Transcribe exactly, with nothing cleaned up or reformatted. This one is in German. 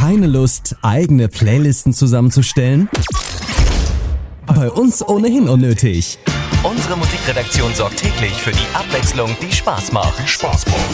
Keine Lust, eigene Playlisten zusammenzustellen? Bei uns ohnehin unnötig. Unsere Musikredaktion sorgt täglich für die Abwechslung, die Spaß macht. Spaß macht.